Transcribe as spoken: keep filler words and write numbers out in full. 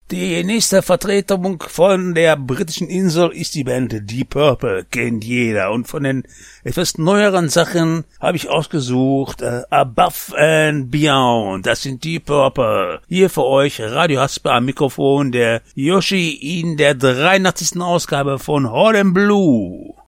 Die nächste Vertretung von der britischen Insel ist die Band Deep Purple, kennt jeder. Und von den etwas neueren Sachen habe ich ausgesucht äh, Above and Beyond. Das sind Deep Purple. Hier für euch Radio Hasper am Mikrofon, der Yoshi in der dreiundachtzigsten Ausgabe von Hot and Blue.